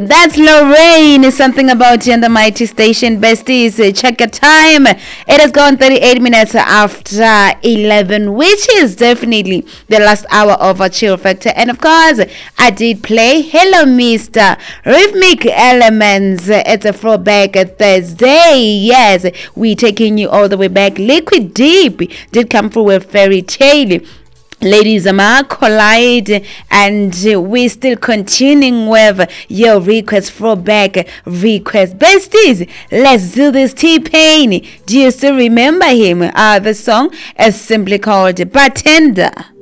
That's Lorraine. Something about you on the mighty station, besties. Check your time. It has gone 38 minutes after 11, which is definitely the last hour of a chill factor. And of course, I did play Hello Mr. Rhythmic Elements. It's a throwback Thursday. Yes, we taking you all the way back. Liquid Deep did come through with Fairy Tale. Ladies Collide, and we're still continuing with your request throwback request. Besties, let's do this. T-Pain, do you still remember him? The song is simply called Bartender.